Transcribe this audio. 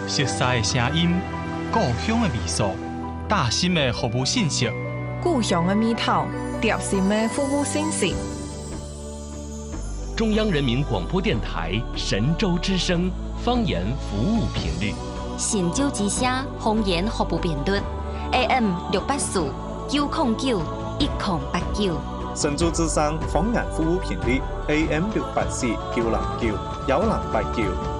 熟悉的声音，故乡的味素，大心的服务信息， 故乡的味道，贴心的服务信息。 中央人民广播电台神州之声方言服务频率， 神州之声方言服务频率 AM 684 909 1089。 神州之声方言服务频率 AM 684 909 1089。